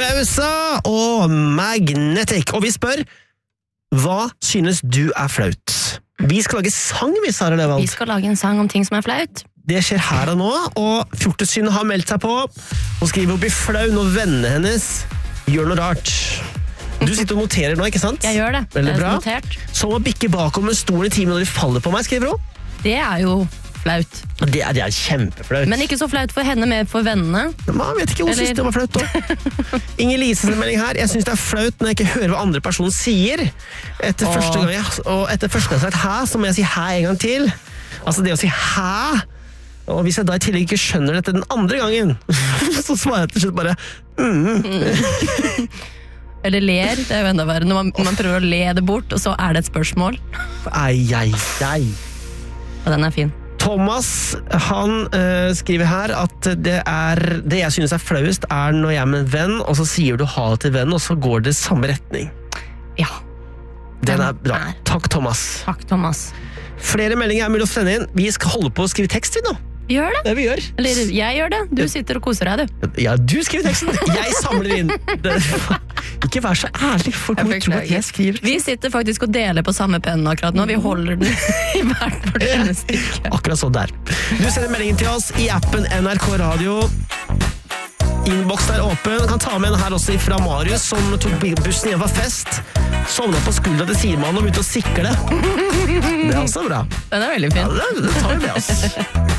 Bausa og Magnetic. Og vi spør, hva synes du flaut? Vi skal lage sang, vi, Sara Levald. Vi skal lage en sang om ting som flaut. Det skjer her og nå, og Fjortesynet har meldt seg på. Hun skriver opp i flau når vennene hennes gjør noe rart. Du sitter og noterer nå, ikke sant? Jeg gjør det. Veldig bra. Notert. Som å bikke bakom med stolen i timen når de faller på meg, skriver hun. Det jo flaut. Det er kjempeflaut. Men ikke så flaut for henne, mer for vennene. Man vet ikke, hun synes det var flaut da. Inger Lises melding her. Jeg synes det flaut når jeg ikke hører hva andre personen sier. Etter første gang jeg har sagt hæ, så må jeg si hæ en gang til. Altså det å si hæ. Og hvis jeg da i tillegg ikke skjønner dette den andre gangen, så svarer jeg til slutt bare Eller ler, det jo enda verre. Når man prøver å le det bort, og så det et spørsmål. Ei. Og den fin. Thomas, han skriver her at det jeg synes flauest når jeg med en venn, og så sier du ha det til vennen, og så går det samme retning. Ja. Den bra. Takk, Thomas. Takk, Thomas. Flere meldinger mulig å sende inn. Vi skal holde på å skrive tekst, vi nå. Gjør det. Det vi gjør. Eller jeg gjør det. Du sitter og koser deg, du. Ja, du skriver teksten. Jeg samler inn. Ikke vær så ærlig. Folk må tro at jeg skriver. Vi sitter faktisk og deler på samme penn akkurat nå. Vi holder den i hvert vårt stykke. Akkurat sånn der. Du sender meldingen til oss i appen NRK Radio. Inbox åpen. Kan ta med en her også fra Marius, som tok bussen hjem fra fest. Sovnet på skuldra til Simon og begynte å sikle. Det også bra. Den veldig fin. Ja, det tar vi med oss.